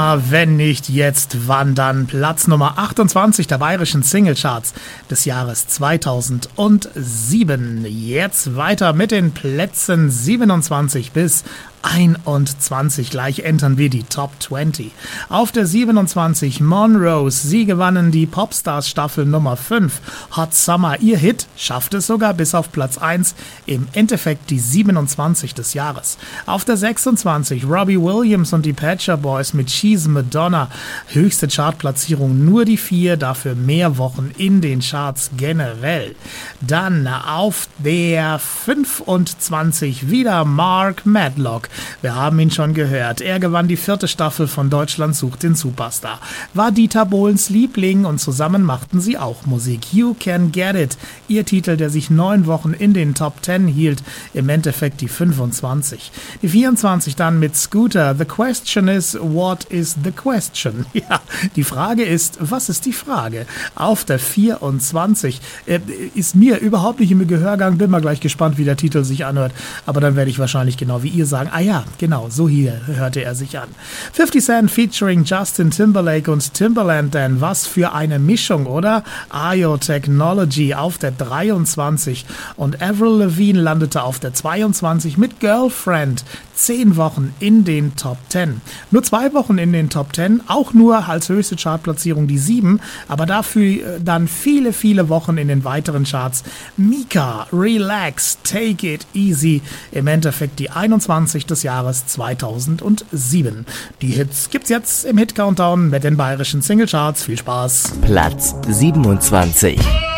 Na, wenn nicht jetzt, wann dann? Platz Nummer 28 der bayerischen Singlecharts des Jahres 2007. Jetzt weiter mit den Plätzen 27 bis 21. Gleich entern wir die Top 20. Auf der 27 Monrose. Sie gewannen die Popstars Staffel Nummer 5. Hot Summer. Ihr Hit schafft es sogar bis auf Platz 1. Im Endeffekt die 27 des Jahres. Auf der 26 Robbie Williams und die Pet Shop Boys mit She's Madonna. Höchste Chartplatzierung nur die 4. Dafür mehr Wochen in den Charts generell. Dann auf der 25 wieder Mark Medlock. Wir haben ihn schon gehört. Er gewann die 4. Staffel von Deutschland sucht den Superstar. War Dieter Bohlens Liebling und zusammen machten sie auch Musik. You Can Get It. Ihr Titel, der sich 9 Wochen in den Top 10 hielt. Im Endeffekt die 25. Die 24 dann mit Scooter. The question is, what is the question? Ja, die Frage ist, was ist die Frage? Auf der 24 ist mir überhaupt nicht im Gehörgang. Bin mal gleich gespannt, wie der Titel sich anhört. Aber dann werde ich wahrscheinlich genau wie ihr sagen, ja, genau, so hier hörte er sich an. 50 Cent featuring Justin Timberlake und Timbaland, denn was für eine Mischung, oder? IO Technology auf der 23 und Avril Lavigne landete auf der 22 mit Girlfriend. 10 Wochen in den Top 10. Nur 2 Wochen in den Top 10, auch nur als höchste Chartplatzierung die 7, aber dafür dann viele, viele Wochen in den weiteren Charts. Mika, Relax, Take It Easy, im Endeffekt die 21 des Jahres 2007. Die Hits gibt's jetzt im Hit-Countdown mit den bayerischen Singlecharts. Viel Spaß. Platz 27.